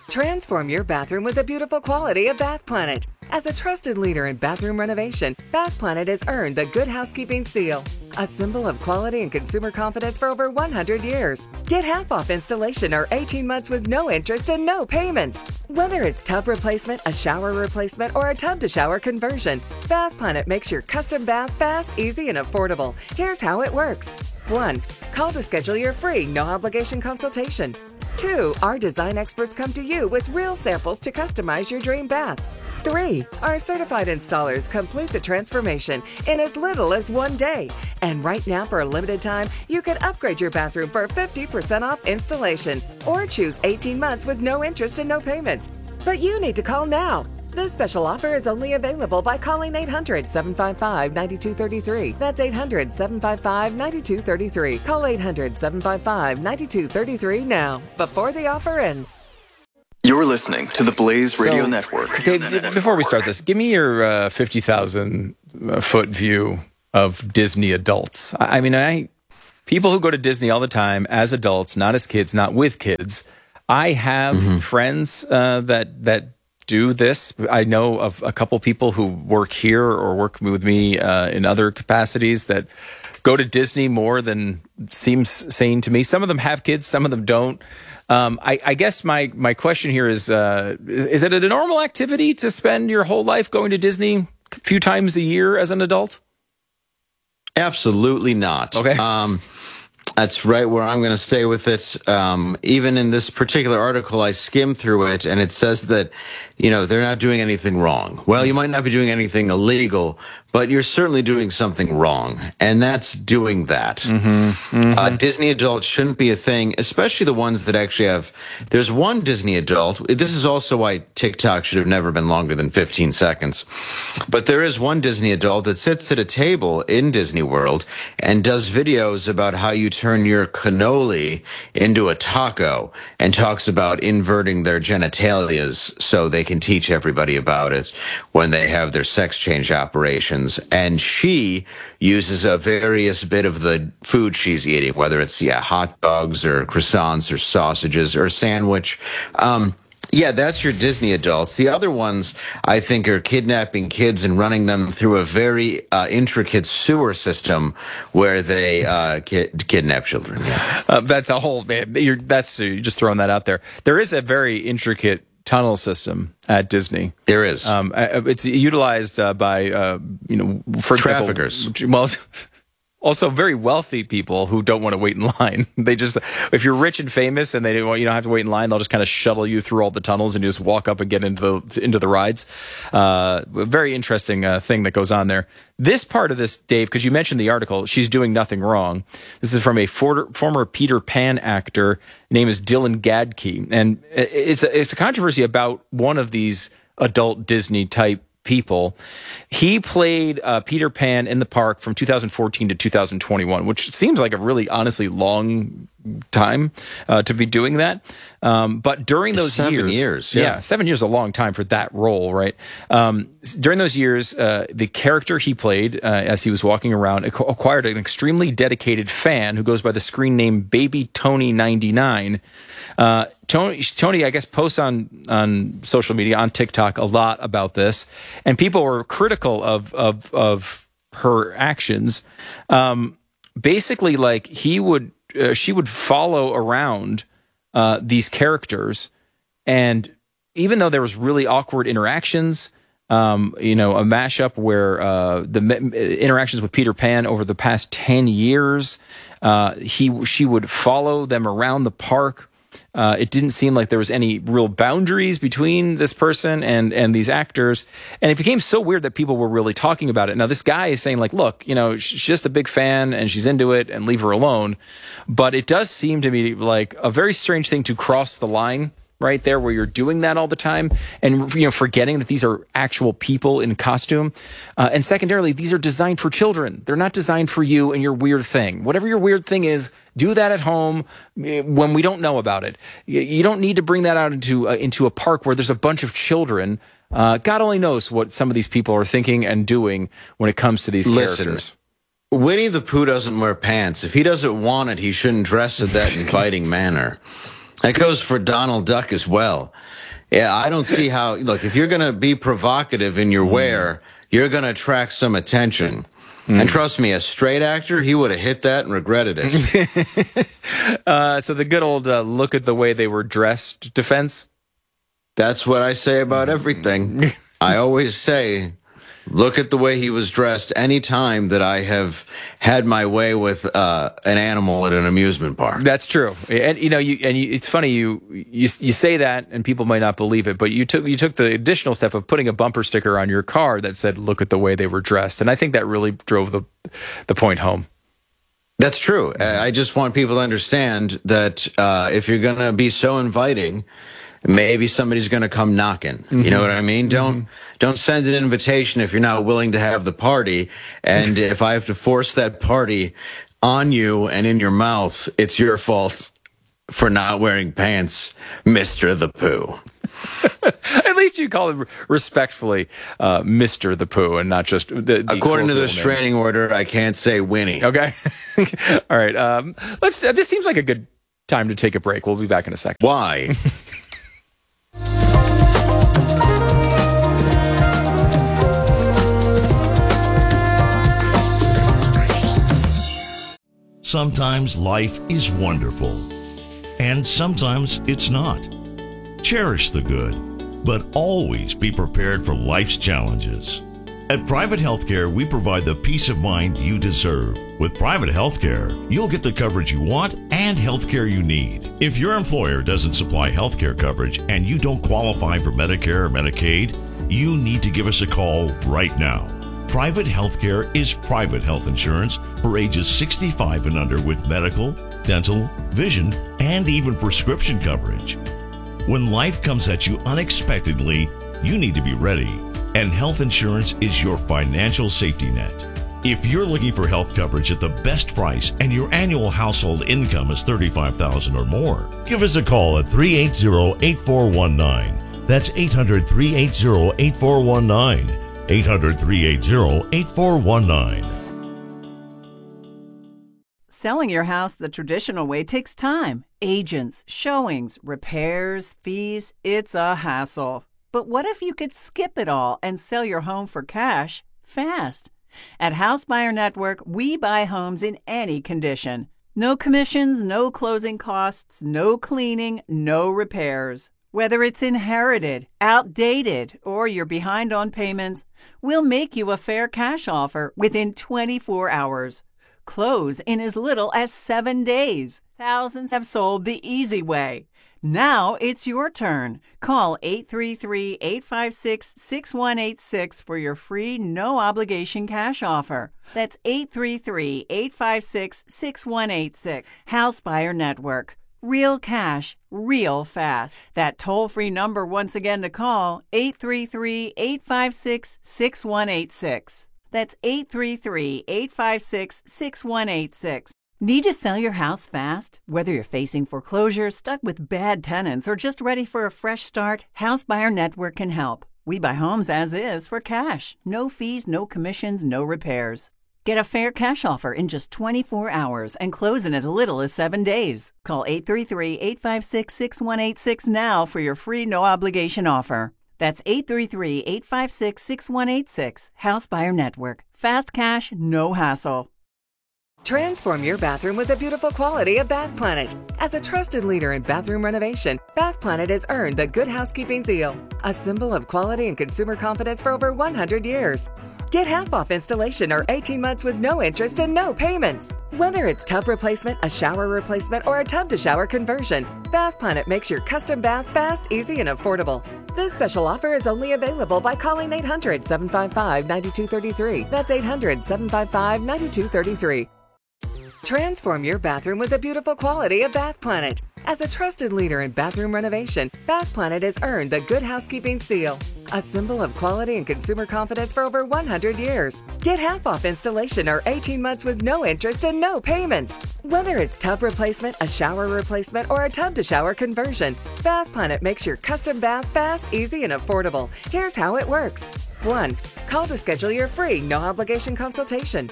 Transform your bathroom with the beautiful quality of Bath Planet. As a trusted leader in bathroom renovation, Bath Planet has earned the Good Housekeeping seal, a symbol of quality and consumer confidence for over one hundred years. Get half off installation or eighteen months with no interest and no payments. Whether it's tub replacement, a shower replacement, or a tub-to-shower conversion, Bath Planet makes your custom bath fast, easy, and affordable. Here's how it works. one. Call to schedule your free, no-obligation consultation. two. Our design experts come to you with real samples to customize your dream bath. three. Our certified installers complete the transformation in as little as one day. And right now, for a limited time, you can upgrade your bathroom for fifty percent off installation or choose eighteen months with no interest and no payments. But you need to call now. This special offer is only available by calling eight hundred, seven five five, nine two three three. That's eight hundred, seven five five, nine two three three. Call eight hundred, seven five five, nine two three three now, before the offer ends. You're listening to the Blaze Radio So, Network. Dave, d- before we start this, give me your uh, fifty thousand foot view of Disney adults. I, I mean, I people who go to Disney all the time as adults, not as kids, not with kids. I have mm-hmm. friends uh, that that do this. I know of a couple people who work here or work with me uh, in other capacities that go to Disney more than seems sane to me. Some of them have kids, some of them don't. Um, I, I guess my, my question here is, uh, is, is it a normal activity to spend your whole life going to Disney a few times a year as an adult? Absolutely not. Okay. Um, that's right where I'm going to stay with it. Um, even in this particular article, I skimmed through it, and it says that, you know, they're not doing anything wrong. Well, you might not be doing anything illegal, but you're certainly doing something wrong, and that's doing that. Mm-hmm, mm-hmm. Uh, Disney adults shouldn't be a thing, especially the ones that actually have. There's one Disney adult. This is also why TikTok should have never been longer than fifteen seconds. But there is one Disney adult that sits at a table in Disney World and does videos about how you turn your cannoli into a taco and talks about inverting their genitalias so they can teach everybody about it when they have their sex change operations. And she uses a various bit of the food she's eating, whether it's yeah hot dogs or croissants or sausages or a sandwich. Um, yeah, that's your Disney adults. The other ones, I think, are kidnapping kids and running them through a very uh, intricate sewer system where they uh, ki- kidnap children. Yeah. Uh, that's a whole. You're, that's you're just throwing that out there. There is a very intricate tunnel system at Disney. There is. Um, it's utilized uh, by, uh, you know, for traffickers. Example, well, also very wealthy people who don't want to wait in line. They just, if you're rich and famous and they don't want, you don't have to wait in line, they'll just kind of shuttle you through all the tunnels and you just walk up and get into the into the rides. Uh, a very interesting uh, thing that goes on there. This part of this, Dave, because you mentioned the article, she's doing nothing wrong. This is from a for, former Peter Pan actor. His name is Dylan Gadke. And it's a, it's a controversy about one of these adult Disney type people. He played uh, Peter Pan in the park from two thousand fourteen to two thousand twenty-one, which seems like a really, honestly, long time uh, to be doing that. Um, but during those seven years, years yeah. yeah, seven years is a long time for that role, right? Um, during those years, uh, the character he played uh, as he was walking around acquired an extremely dedicated fan who goes by the screen name Baby Tony ninety-nine. Uh, Tony, Tony, I guess, posts on, on social media, on TikTok, a lot about this, and people were critical of of, of her actions. Um, basically, like he would, uh, she would follow around uh, these characters, and even though there was really awkward interactions, um, you know, a mashup where uh, the me- interactions with Peter Pan over the past ten years, uh, he she would follow them around the park. Uh, it didn't seem like there was any real boundaries between this person and, and these actors. And it became so weird that people were really talking about it. Now, this guy is saying, like, look, you know, she's just a big fan and she's into it and leave her alone. But it does seem to me like a very strange thing to cross the line right there where you're doing that all the time and, you know, forgetting that these are actual people in costume. Uh, and secondarily, these are designed for children. They're not designed for you and your weird thing. Whatever your weird thing is, do that at home when we don't know about it. You don't need to bring that out into, uh, into a park where there's a bunch of children. Uh, God only knows what some of these people are thinking and doing when it comes to these Listen, characters. Winnie the Pooh doesn't wear pants. If he doesn't want it, he shouldn't dress in that inviting manner. That goes for Donald Duck as well. Yeah, I don't see how, look, if you're going to be provocative in your wear, you're going to attract some attention. Mm. And trust me, a straight actor, he would have hit that and regretted it. uh, so the good old uh, look at the way they were dressed defense? That's what I say about everything. I always say, look at the way he was dressed any time that I have had my way with uh, an animal at an amusement park. That's true. And you know, you and you, it's funny you, you you say that and people might not believe it, but you took you took the additional step of putting a bumper sticker on your car that said look at the way they were dressed. And I think that really drove the the point home. That's true. I just want people to understand that uh, if you're going to be so inviting, maybe somebody's going to come knocking. Mm-hmm. You know what I mean? Don't mm-hmm. don't send an invitation if you're not willing to have the party. And if I have to force that party on you and in your mouth, it's your fault for not wearing pants, Mister the Pooh. At least you call it respectfully uh, Mister the Pooh and not just the, the according to the restraining order, I can't say Winnie. Okay. All right. Um, let's. Uh, this seems like a good time to take a break. We'll be back in a second. Why? Sometimes life is wonderful, and sometimes it's not. Cherish the good, but always be prepared for life's challenges. At Private Healthcare, we provide the peace of mind you deserve. With Private Healthcare, you'll get the coverage you want and healthcare you need. If your employer doesn't supply healthcare coverage and you don't qualify for Medicare or Medicaid, you need to give us a call right now. Private Healthcare is private health insurance for ages sixty-five and under with medical, dental, vision, and even prescription coverage. When life comes at you unexpectedly, you need to be ready, and health insurance is your financial safety net. If you're looking for health coverage at the best price and your annual household income is thirty-five thousand dollars or more, give us a call at three eight zero, eight four one nine. That's eight hundred, three eight zero, eight four one nine. eight hundred, three eight zero, eight four one nine. Selling your house the traditional way takes time. Agents, showings, repairs, fees, it's a hassle. But what if you could skip it all and sell your home for cash fast? At House Buyer Network, we buy homes in any condition. No commissions, no closing costs, no cleaning, no repairs. Whether it's inherited, outdated, or you're behind on payments, we'll make you a fair cash offer within twenty-four hours. Close in as little as seven days. Thousands have sold the easy way. Now it's your turn. Call eight three three, eight five six, six one eight six for your free, no-obligation cash offer. That's eight three three, eight five six, six one eight six. House Buyer Network. Real cash, real fast. That toll-free number once again to call, eight three three, eight five six, six one eight six. That's eight three three, eight five six, six one eight six. Need to sell your house fast? Whether you're facing foreclosure, stuck with bad tenants, or just ready for a fresh start, House Buyer Network can help. We buy homes as is for cash. No fees, no commissions, no repairs. Get a fair cash offer in just twenty-four hours and close in as little as seven days. Call eight three three, eight five six, six one eight six now for your free no-obligation offer. That's eight three three, eight five six, six one eight six. House Buyer Network. Fast cash, no hassle. Transform your bathroom with the beautiful quality of Bath Planet. As a trusted leader in bathroom renovation, Bath Planet has earned the Good Housekeeping Seal, a symbol of quality and consumer confidence for over one hundred years. Get half off installation or eighteen months with no interest and no payments. Whether it's tub replacement, a shower replacement, or a tub-to-shower conversion, Bath Planet makes your custom bath fast, easy, and affordable. This special offer is only available by calling eight hundred, seven five five, nine two three three. That's eight hundred, seven five five, nine two three three. Transform your bathroom with the beautiful quality of Bath Planet. As a trusted leader in bathroom renovation, Bath Planet has earned the Good Housekeeping Seal, a symbol of quality and consumer confidence for over one hundred years. Get half off installation or eighteen months with no interest and no payments. Whether it's tub replacement, a shower replacement, or a tub-to-shower conversion, Bath Planet makes your custom bath fast, easy, and affordable. Here's how it works. one. Call to schedule your free, no-obligation consultation.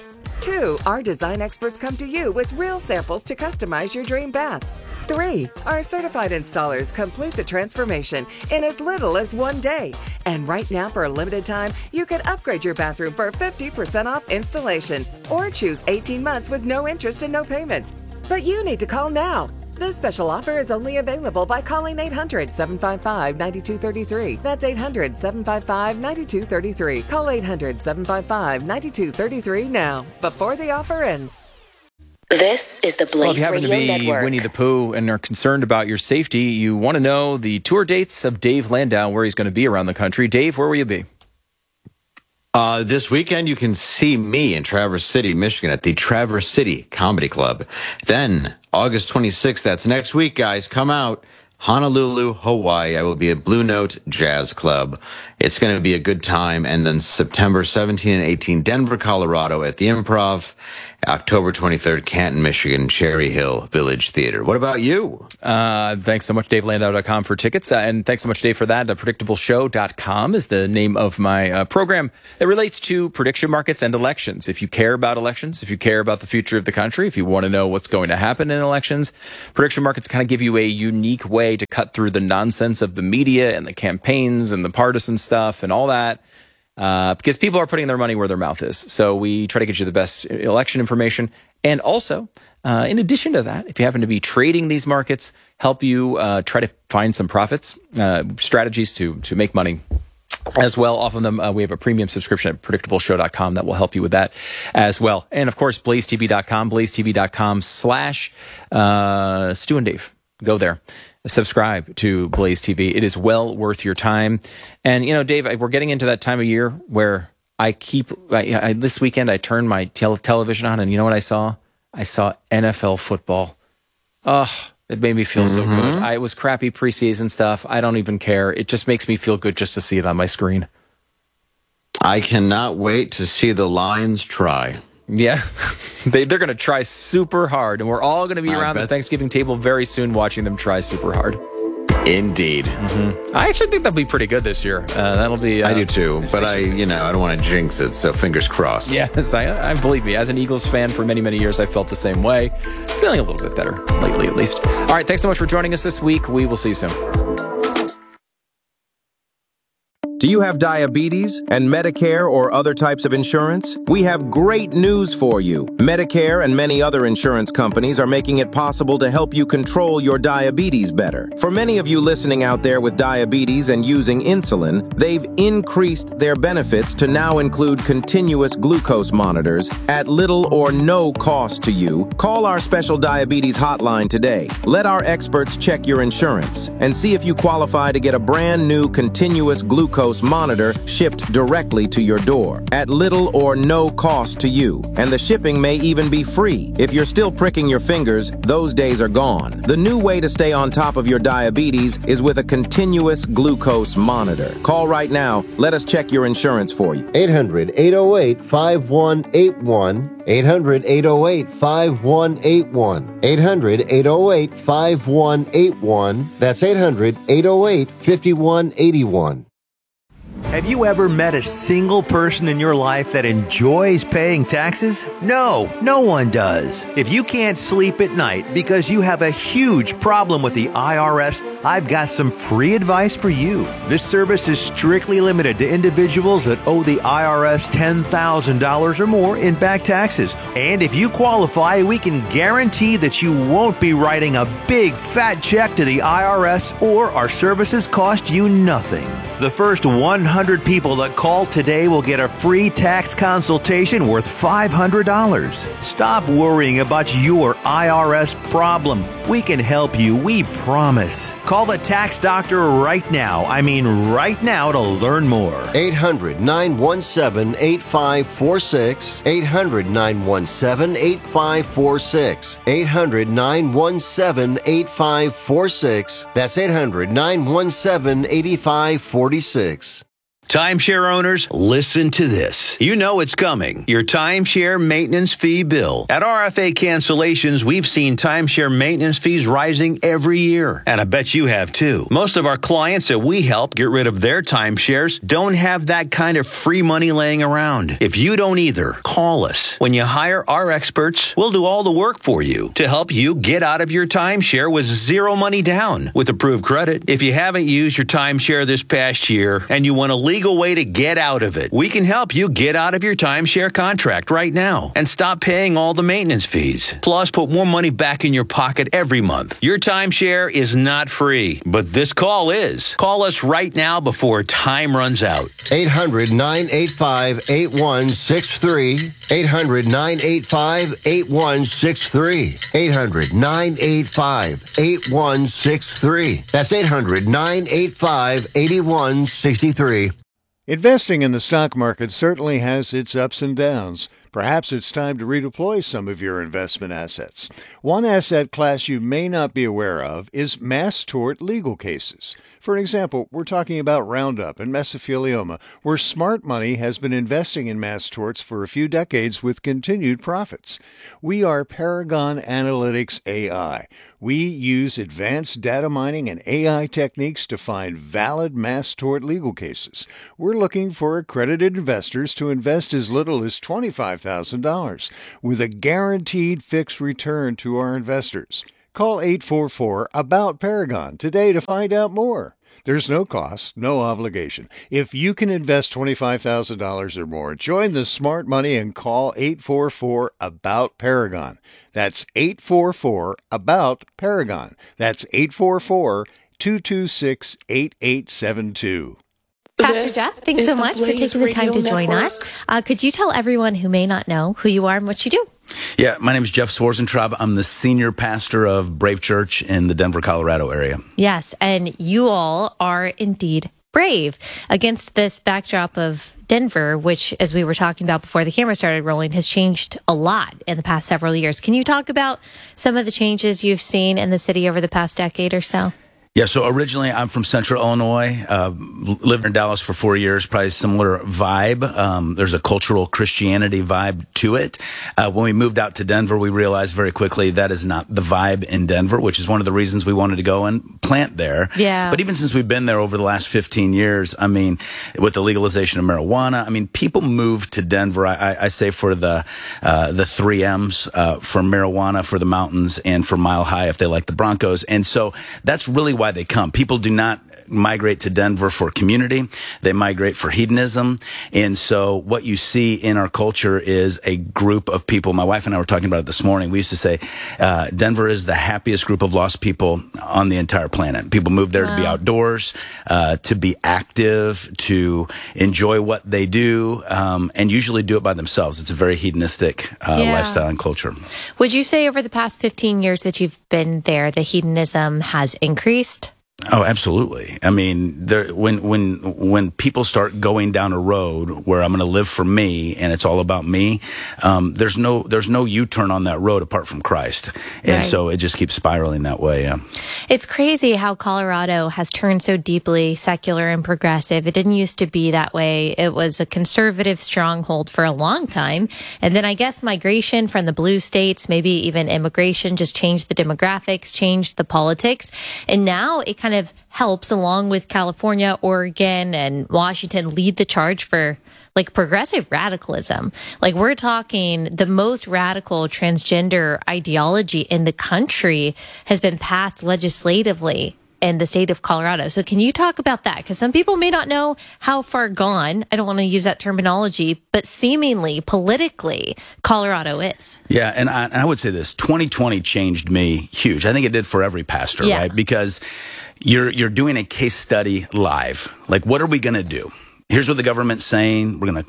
Two, our design experts come to you with real samples to customize your dream bath. Three, our certified installers complete the transformation in as little as one day. And right now, for a limited time, you can upgrade your bathroom for fifty percent off installation or choose eighteen months with no interest and no payments. But you need to call now. This special offer is only available by calling eight hundred, seven five five, nine two three three. That's eight hundred, seven five five, nine two three three. Call eight hundred, seven five five, nine two three three now, before the offer ends. This is the Blaze well, if you happen Radio to be Network. Winnie the Pooh and are concerned about your safety, you want to know the tour dates of Dave Landau, where he's going to be around the country. Dave, where will you be? Uh, this weekend, you can see me in Traverse City, Michigan at the Traverse City Comedy Club. Then, August twenty-sixth, that's next week, guys. Come out. Honolulu, Hawaii. I will be at Blue Note Jazz Club. It's going to be a good time. And then September seventeenth and eighteenth, Denver, Colorado at the Improv. October twenty-third, Canton, Michigan, Cherry Hill Village Theater. What about you? Uh, thanks so much, Dave Landau dot com for tickets. Uh, and thanks so much, Dave, for that. Uh, predictable show dot com is the name of my uh, program. It relates to prediction markets and elections. If you care about elections, if you care about the future of the country, if you want to know what's going to happen in elections, prediction markets kind of give you a unique way to cut through the nonsense of the media and the campaigns and the partisan stuff and all that. Uh, because people are putting their money where their mouth is. So we try to get you the best election information. And also, uh, in addition to that, if you happen to be trading these markets, help you uh, try to find some profits, uh, strategies to to make money as well off of them. Uh, we have a premium subscription at predictable show dot com that will help you with that as well. And of course, blaze t v dot com, blaze t v dot com slash uh, Stu and Dave. Go there. Subscribe to Blaze T V. It is well worth your time. And, you know, Dave, we're getting into that time of year where I keep, I, I, this weekend I turned my tel- television on and you know what I saw? I saw N F L football. Ugh, it made me feel mm-hmm. so good. I, it was crappy preseason stuff. I don't even care. It just makes me feel good just to see it on my screen. I cannot wait to see the Lions try. Yeah, they, they're going to try super hard, and we're all going to be I around bet. the Thanksgiving table very soon watching them try super hard. Indeed. Mm-hmm. I actually think that'll be pretty good this year. Uh, that'll be. Uh, I do too, but I, you know, I don't want to jinx it, so fingers crossed. Yes, I, I believe me. As an Eagles fan for many, many years, I felt the same way. Feeling a little bit better lately, at least. All right, thanks so much for joining us this week. We will see you soon. Do you have diabetes and Medicare or other types of insurance? We have great news for you. Medicare and many other insurance companies are making it possible to help you control your diabetes better. For many of you listening out there with diabetes and using insulin, they've increased their benefits to now include continuous glucose monitors at little or no cost to you. Call our special diabetes hotline today. Let our experts check your insurance and see if you qualify to get a brand new continuous glucose monitor shipped directly to your door at little or no cost to you. And the shipping may even be free. If you're still pricking your fingers, those days are gone. The new way to stay on top of your diabetes is with a continuous glucose monitor. Call right now. Let us check your insurance for you. eight hundred, eight oh eight, five one eight one. eight hundred, eight oh eight, five one eight one. eight hundred, eight oh eight, five one eight one. That's eight hundred, eight oh eight, five one eight one. Have you ever met a single person in your life that enjoys paying taxes? No, no one does. If you can't sleep at night because you have a huge problem with the I R S, I've got some free advice for you. This service is strictly limited to individuals that owe the I R S ten thousand dollars or more in back taxes. And if you qualify, we can guarantee that you won't be writing a big fat check to the I R S or our services cost you nothing. The first one hundred people that call today will get a free tax consultation worth five hundred dollars. Stop worrying about your I R S problem. We can help you, we promise. Call the tax doctor right now. I mean right now to learn more. eight hundred, nine one seven, eight five four six. eight hundred, nine one seven, eight five four six. eight hundred, nine one seven, eight five four six. That's eight hundred, nine one seven, eight five four six. Timeshare owners, listen to this. You know it's coming. Your timeshare maintenance fee bill. At R F A Cancellations, we've seen timeshare maintenance fees rising every year. And I bet you have too. Most of our clients that we help get rid of their timeshares don't have that kind of free money laying around. If you don't either, call us. When you hire our experts, we'll do all the work for you to help you get out of your timeshare with zero money down with approved credit. If you haven't used your timeshare this past year and you want to leave legal way to get out of it. We can help you get out of your timeshare contract right now and stop paying all the maintenance fees. Plus, put more money back in your pocket every month. Your timeshare is not free, but this call is. Call us right now before time runs out. eight hundred, nine eight five, eight one six three. eight hundred, nine eight five, eight one six three. eight hundred, nine eight five, eight one six three. That's eight hundred, nine eight five, eight one six three. Investing in the stock market certainly has its ups and downs. Perhaps it's time to redeploy some of your investment assets. One asset class you may not be aware of is mass tort legal cases. For example, we're talking about Roundup and mesothelioma, where smart money has been investing in mass torts for a few decades with continued profits. We are Paragon Analytics A I. We use advanced data mining and A I techniques to find valid mass tort legal cases. We're looking for accredited investors to invest as little as twenty-five thousand dollars with a guaranteed fixed return to our investors. Call eight four four, A B O U T, Paragon today to find out more. There's no cost, no obligation. If you can invest twenty-five thousand dollars or more, join the smart money and call eight four four, A B O U T, Paragon. That's eight four four, A B O U T, Paragon. That's eight four four, two two six, eight eight seven two. Pastor Jeff, thanks so much for taking the time to join us. Uh, could you tell everyone who may not know who you are and what you do? Yeah, my name is Jeff Swarzentraub. I'm the senior pastor of Brave Church in the Denver, Colorado area. Yes, and you all are indeed brave against this backdrop of Denver, which, as we were talking about before the camera started rolling, has changed a lot in the past several years. Can you talk about some of the changes you've seen in the city over the past decade or so? Yeah, so originally I'm from Central Illinois, uh, lived in Dallas for four years, probably similar vibe. Um, there's a cultural Christianity vibe to it. Uh, when we moved out to Denver, we realized very quickly that is not the vibe in Denver, which is one of the reasons we wanted to go and plant there. Yeah. But even since we've been there over the last fifteen years, I mean, with the legalization of marijuana, I mean, people move to Denver, I, I say for the, uh, the three M's, uh, for marijuana, for the mountains, and for Mile High if they like the Broncos. And so that's really why they come. People do not migrate to Denver for community. They migrate for hedonism. And so what you see in our culture is a group of people. My wife and I were talking about it this morning. We used to say uh, Denver is the happiest group of lost people on the entire planet. People move there wow. to be outdoors, uh, to be active, to enjoy what they do, um, and usually do it by themselves. It's a very hedonistic uh, yeah. lifestyle and culture. Would you say over the past fifteen years that you've been there, the hedonism has increased? Oh, absolutely. I mean, there, when when when people start going down a road where I'm going to live for me and it's all about me, um, there's no there's no U-turn on that road apart from Christ, and right. so it just keeps spiraling that way. Yeah. It's crazy how Colorado has turned so deeply secular and progressive. It didn't used to be that way. It was a conservative stronghold for a long time, and then I guess migration from the blue states, maybe even immigration, just changed the demographics, changed the politics, and now it kind of helps, along with California, Oregon, and Washington, lead the charge for like progressive radicalism. Like we're talking the most radical transgender ideology in the country has been passed legislatively in the state of Colorado. So can you talk about that? Because some people may not know how far gone, I don't want to use that terminology, but seemingly politically Colorado is. Yeah, and I, and I would say this, twenty twenty changed me huge. I think it did for every pastor, yeah. right? Because you're you're doing a case study live. Like, what are we going to do? Here's what the government's saying. We're going to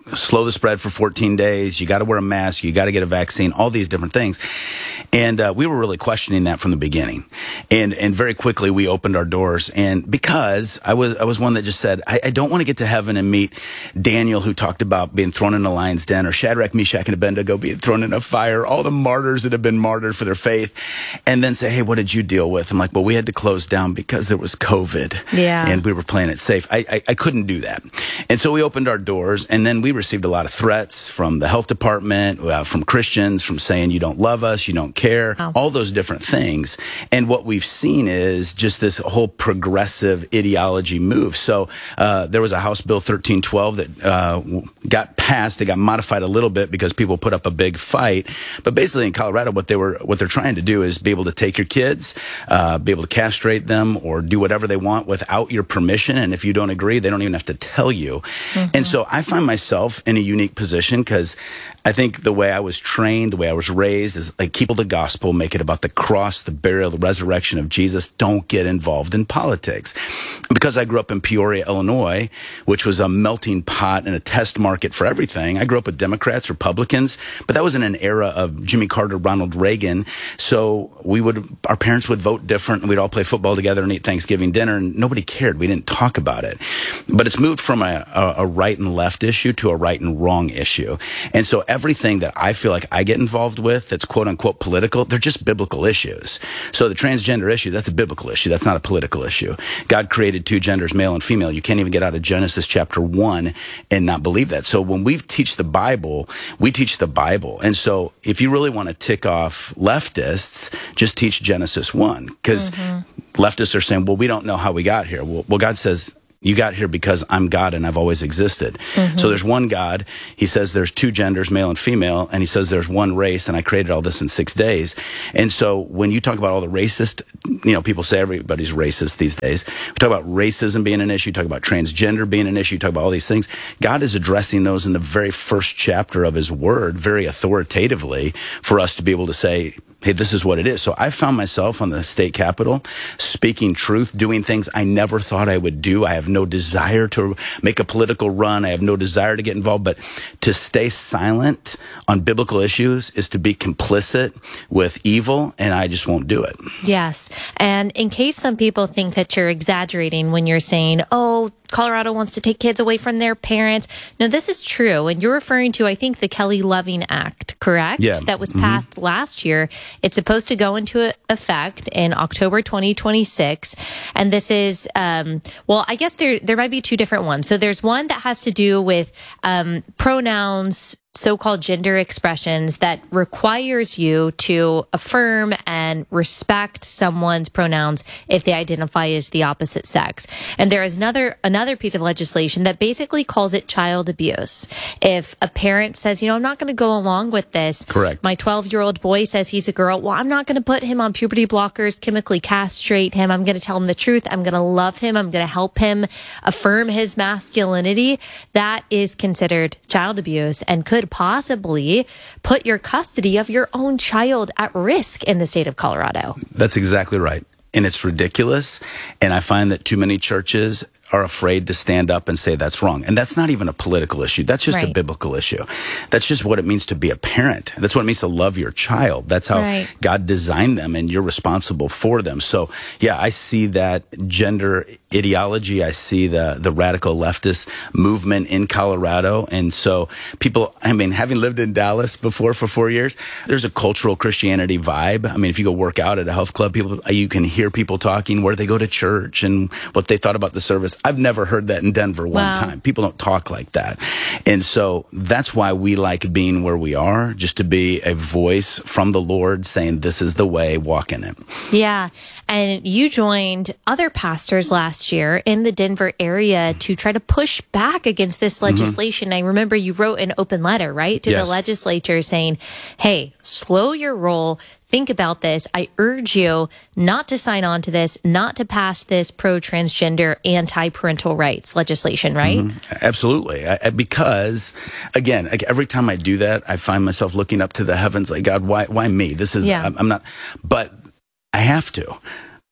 slow the spread for fourteen days. You got to wear a mask. You got to get a vaccine, all these different things. And uh, we were really questioning that from the beginning. And and very quickly we opened our doors. And because I was I was one that just said, I, I don't want to get to heaven and meet Daniel, who talked about being thrown in a lion's den, or Shadrach, Meshach, and Abednego being thrown in a fire, all the martyrs that have been martyred for their faith, and then say, hey, what did you deal with? I'm like, well, we had to close down because there was COVID. Yeah. And we were playing it safe. I, I, I couldn't do that. And so we opened our doors, and then we received a lot of threats from the health department, uh, from Christians, from saying you don't love us, you don't care, oh. all those different things. And what we've seen is just this whole progressive ideology move. So uh, there was a House Bill thirteen twelve that uh, got passed. It got modified a little bit because people put up a big fight. But basically in Colorado, what they were, what they're trying to do is be able to take your kids, uh, be able to castrate them, or do whatever they want without your permission. And if you don't agree, they don't even have to tell you. Mm-hmm. And so I find myself in a unique position because I think the way I was trained, the way I was raised is like, keep the gospel, make it about the cross, the burial, the resurrection of Jesus. Don't get involved in politics. Because I grew up in Peoria, Illinois, which was a melting pot and a test market for everything. I grew up with Democrats, Republicans, but that was in an era of Jimmy Carter, Ronald Reagan. So we would, our parents would vote different, and we'd all play football together and eat Thanksgiving dinner, and nobody cared. We didn't talk about it. But it's moved from a, a, a right and left issue to a right and wrong issue. And so everything that I feel like I get involved with that's quote unquote political, they're just biblical issues. So the transgender issue, that's a biblical issue. That's not a political issue. God created two genders, male and female. You can't even get out of Genesis chapter one and not believe that. So when we teach the Bible, we teach the Bible. And so if you really want to tick off leftists, just teach Genesis one. Because mm-hmm. leftists are saying, well, we don't know how we got here. Well, well God says, you got here because I'm God and I've always existed. Mm-hmm. So there's one God. He says there's two genders, male and female, and he says there's one race, and I created all this in six days. And so when you talk about all the racist, you know, people say everybody's racist these days. We talk about racism being an issue, talk about transgender being an issue, talk about all these things. God is addressing those in the very first chapter of his word, very authoritatively, for us to be able to say, hey, this is what it is. So I found myself on the state capitol speaking truth, doing things I never thought I would do. I have no desire to make a political run. I have no desire to get involved. But to stay silent on biblical issues is to be complicit with evil, and I just won't do it. Yes. And in case some people think that you're exaggerating when you're saying, oh, Colorado wants to take kids away from their parents. No, this is true. And you're referring to, I think, the Kelly Loving Act, correct? Yeah. That was passed mm-hmm. last year. It's supposed to go into effect in October twenty twenty-six. And this is, um, well, I guess there, there might be two different ones. So there's one that has to do with um, pronouns, so-called gender expressions, that requires you to affirm and respect someone's pronouns if they identify as the opposite sex. And there is another another piece of legislation that basically calls it child abuse. If a parent says, you know, I'm not going to go along with this. Correct. My twelve-year-old boy says he's a girl. Well, I'm not going to put him on puberty blockers, chemically castrate him. I'm going to tell him the truth. I'm going to love him. I'm going to help him affirm his masculinity. That is considered child abuse and could possibly put your custody of your own child at risk in the state of Colorado. That's exactly right. And it's ridiculous. And I find that too many churches are afraid to stand up and say that's wrong. And that's not even a political issue. That's just right. a biblical issue. That's just what it means to be a parent. That's what it means to love your child. That's how right. God designed them, and you're responsible for them. So, yeah, I see that gender ideology. I see the, the radical leftist movement in Colorado. And so people, I mean, having lived in Dallas before for four years, there's a cultural Christianity vibe. I mean, if you go work out at a health club, people, you can hear people talking where they go to church and what they thought about the service. I've never heard that in Denver one wow. time. People don't talk like that. And so that's why we like being where we are, just to be a voice from the Lord saying, this is the way, walk in it. Yeah. And you joined other pastors last year in the Denver area to try to push back against this legislation. Mm-hmm. I remember you wrote an open letter, right, to yes. the legislature saying, hey, slow your roll. Think about this. I urge you not to sign on to this, not to pass this pro-transgender, anti-parental rights legislation, right? Mm-hmm. Absolutely. I, because, again, like every time I do that, I find myself looking up to the heavens like, God, why, why me? This is, yeah. I'm, I'm not, but I have to.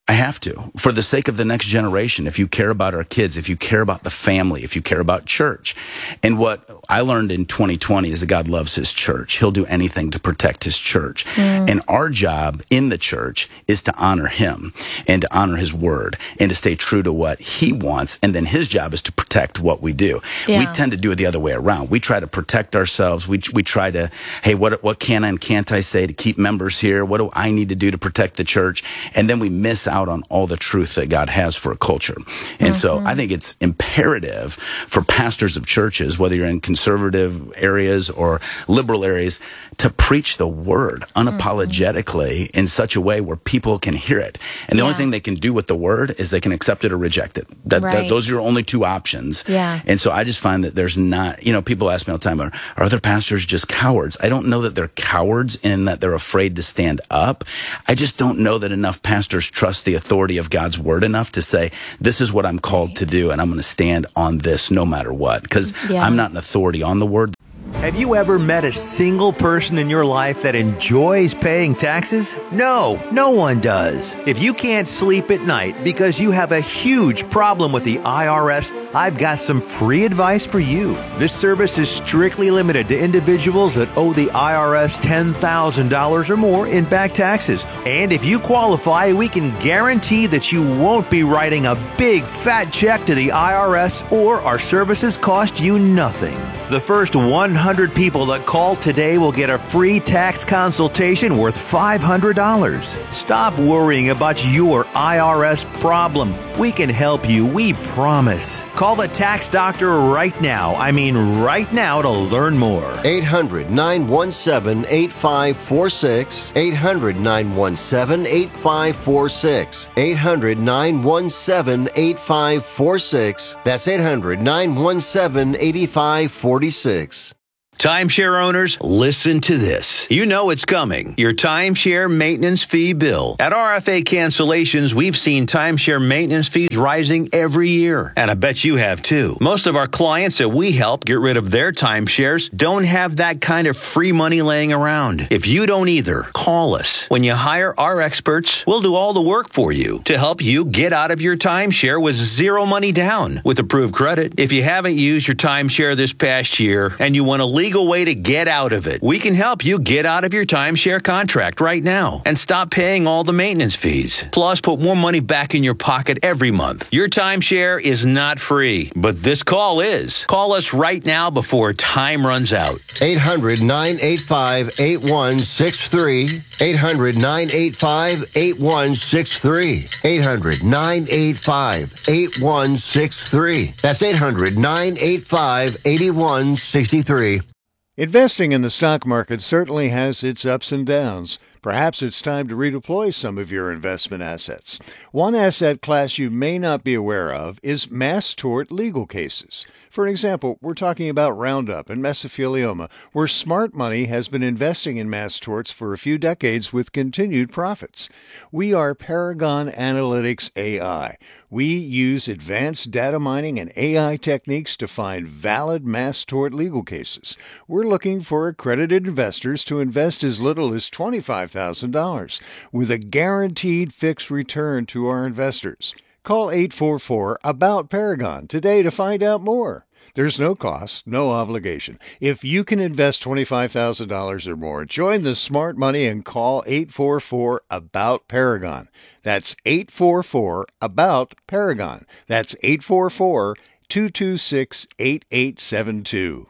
I have to, for the sake of the next generation. If you care about our kids, if you care about the family, if you care about church. And what I learned in twenty twenty is that God loves his church. He'll do anything to protect his church. Mm. And our job in the church is to honor him and to honor his word and to stay true to what he wants. And then his job is to protect what we do. Yeah. We tend to do it the other way around. We try to protect ourselves. We we try to, hey, what what can and can't I say to keep members here? What do I need to do to protect the church? And then we miss out out on all the truth that God has for a culture. And mm-hmm. so I think it's imperative for pastors of churches, whether you're in conservative areas or liberal areas, to preach the word unapologetically mm-hmm. in such a way where people can hear it. And the yeah. only thing they can do with the word is they can accept it or reject it. That, right. that those are your only two options. Yeah. And so I just find that there's not, you know, people ask me all the time, are, are other pastors just cowards? I don't know that they're cowards in that they're afraid to stand up. I just don't know that enough pastors trust the authority of God's word enough to say, this is what I'm called right. to do, and I'm going to stand on this no matter what, because yeah. I'm not an authority on the word. Have you ever met a single person in your life that enjoys paying taxes? No, no one does. If you can't sleep at night because you have a huge problem with the I R S, I've got some free advice for you. This service is strictly limited to individuals that owe the I R S ten thousand dollars or more in back taxes. And if you qualify, we can guarantee that you won't be writing a big fat check to the I R S, or our services cost you nothing. The first one hundred people that call today will get a free tax consultation worth five hundred dollars. Stop worrying about your I R S problem. We can help you, we promise. Call the tax doctor right now. I mean right now to learn more. eight hundred, nine one seven, eight five four six. eight hundred, nine one seven, eight five four six. eight hundred, nine one seven, eight five four six. That's eight hundred, nine one seven, eight five four six. Timeshare owners, listen to this. You know it's coming. Your timeshare maintenance fee bill. At R F A Cancellations, we've seen timeshare maintenance fees rising every year. And I bet you have too. Most of our clients that we help get rid of their timeshares don't have that kind of free money laying around. If you don't either, call us. When you hire our experts, we'll do all the work for you to help you get out of your timeshare with zero money down with approved credit. If you haven't used your timeshare this past year and you want to leave legal way to get out of it. We can help you get out of your timeshare contract right now and stop paying all the maintenance fees. Plus, put more money back in your pocket every month. Your timeshare is not free, but this call is. Call us right now before time runs out. eight hundred, nine eight five, eight one six three. eight hundred, nine eight five, eight one six three. eight hundred, nine eight five, eight one six three. That's eight hundred, nine eight five, eight one six three. Investing in the stock market certainly has its ups and downs. Perhaps it's time to redeploy some of your investment assets. One asset class you may not be aware of is mass tort legal cases. For example, we're talking about Roundup and mesothelioma, where smart money has been investing in mass torts for a few decades with continued profits. We are Paragon Analytics A I. We use advanced data mining and A I techniques to find valid mass tort legal cases. We're looking for accredited investors to invest as little as twenty-five thousand dollars with a guaranteed fixed return to our investors. Call eight four four, ABOUT Paragon today to find out more. There's no cost, no obligation. If you can invest twenty-five thousand dollars or more, join the smart money and call eight four four, ABOUT Paragon. That's eight four four, ABOUT Paragon. That's eight four four, two two six, eight eight seven two.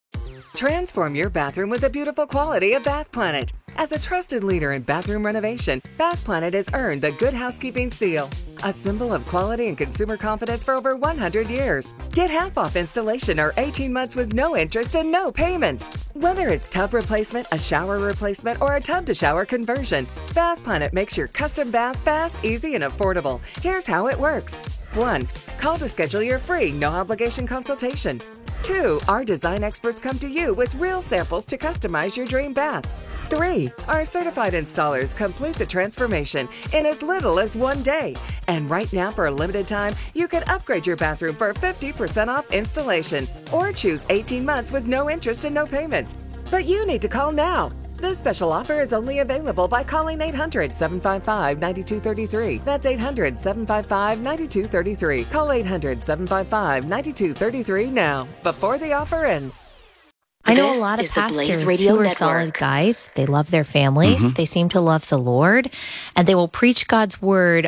Transform your bathroom with the beautiful quality of Bath Planet. As a trusted leader in bathroom renovation, Bath Planet has earned the Good Housekeeping seal, a symbol of quality and consumer confidence for over one hundred years. Get half off installation or eighteen months with no interest and no payments. Whether it's tub replacement, a shower replacement, or a tub-to-shower conversion, Bath Planet makes your custom bath fast, easy, and affordable. Here's how it works. one. Call to schedule your free, no-obligation consultation. two. Our design experts come to you with real samples to customize your dream bath. three. Our certified installers complete the transformation in as little as one day. And right now, for a limited time, you can upgrade your bathroom for fifty percent off installation or choose eighteen months with no interest and no payments. But you need to call now. This special offer is only available by calling eight hundred, seven five five, nine two three three. That's eight hundred, seven five five, nine two three three. Call eight hundred, seven five five, nine two three three now, before the offer ends. I know This a lot of is the Blaze pastors Radio who are Network. solid guys. They love their families. Mhm. They seem to love the Lord, and they will preach God's word,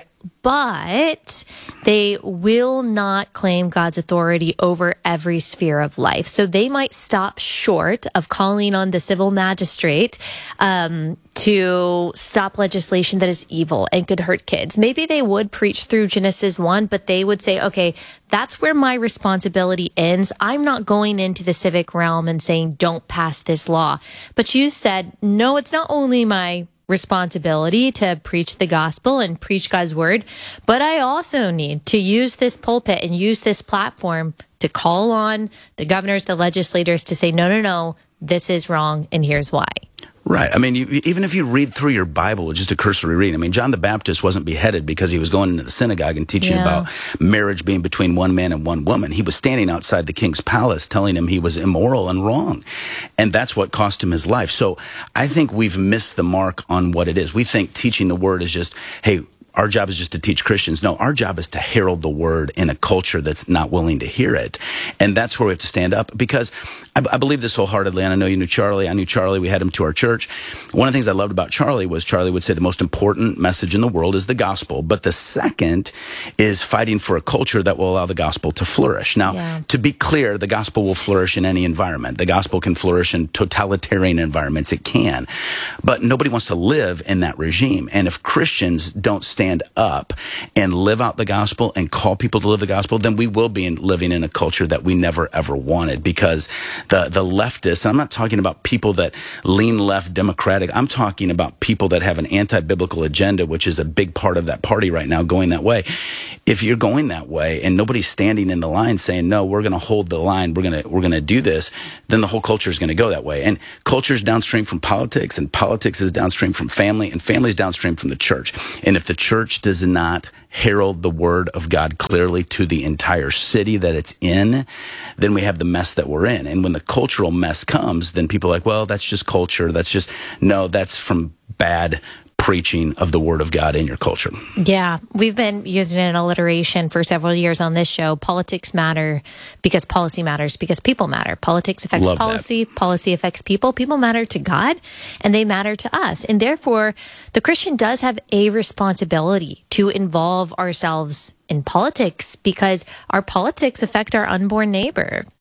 but they will not claim God's authority over every sphere of life. So they might stop short of calling on the civil magistrate um, to stop legislation that is evil and could hurt kids. Maybe they would preach through Genesis one, but they would say, okay, that's where my responsibility ends. I'm not going into the civic realm and saying, don't pass this law. But you said, no, it's not only my responsibility to preach the gospel and preach God's word, but I also need to use this pulpit and use this platform to call on the governors, the legislators to say, no, no, no, this is wrong, and here's why. Right. I mean, you, even if you read through your Bible, just a cursory read. I mean, John the Baptist wasn't beheaded because he was going into the synagogue and teaching Yeah. about marriage being between one man and one woman. He was standing outside the king's palace telling him he was immoral and wrong. And that's what cost him his life. So I think we've missed the mark on what it is. We think teaching the word is just, hey, our job is just to teach Christians. No, our job is to herald the word in a culture that's not willing to hear it. And that's where we have to stand up, because I, I believe this wholeheartedly. And I know you knew Charlie. I knew Charlie. We had him to our church. One of the things I loved about Charlie was Charlie would say the most important message in the world is the gospel. But the second is fighting for a culture that will allow the gospel to flourish. Now, Yeah. to be clear, the gospel will flourish in any environment. The gospel can flourish in totalitarian environments. It can. But nobody wants to live in that regime. And if Christians don't stand up and live out the gospel and call people to live the gospel, then we will be in, living in a culture that we never, ever wanted. Because the, the leftists, and I'm not talking about people that lean left democratic, I'm talking about people that have an anti-biblical agenda, which is a big part of that party right now, going that way. If you're going that way and nobody's standing in the line saying, no, we're going to hold the line, we're going to we're going to do this, then the whole culture is going to go that way. And culture is downstream from politics, and politics is downstream from family, and family is downstream from the church. And if the church does not herald the word of God clearly to the entire city that it's in, then we have the mess that we're in. And when the cultural mess comes, then people are like, well, that's just culture. That's just, no, that's from bad preaching of the word of God in your culture. Yeah, we've been using an alliteration for several years on this show. Politics matter because policy matters, because people matter. Politics affects Love that. policy, policy affects people. People matter to God, and they matter to us. And therefore, the Christian does have a responsibility to involve ourselves in politics, because our politics affect our unborn neighbor.